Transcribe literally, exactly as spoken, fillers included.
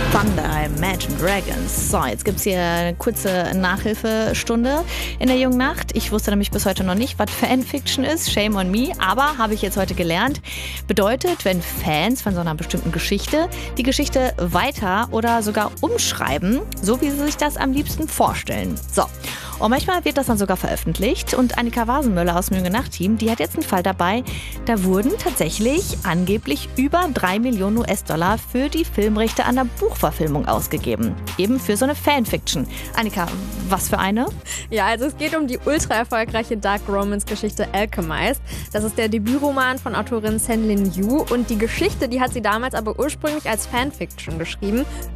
Thunder, Imagine Dragons. So, jetzt gibt's hier eine kurze Nachhilfestunde in der jungen Nacht. Ich wusste nämlich bis heute noch nicht, was Fanfiction ist. Shame on me. Aber habe ich jetzt heute gelernt. Bedeutet, wenn Fans von so einer bestimmten Geschichte die Geschichte weiter oder sogar umschreiben, so wie sie sich das am liebsten vorstellen. So. Und manchmal wird das dann sogar veröffentlicht. Und Annika Wasenmöller aus dem Jungen Nacht-Team, die hat jetzt einen Fall dabei. Da wurden tatsächlich angeblich über drei Millionen U S-Dollar für die Filmrechte an der Buchverfilmung ausgegeben. Eben für so eine Fanfiction. Annika, was für eine? Ja, also es geht um die ultra erfolgreiche Dark Romance-Geschichte Alchemist. Das ist der Debütroman von Autorin Sen-Lin Yu. Und die Geschichte, die hat sie damals aber ursprünglich als Fanfiction geschrieben.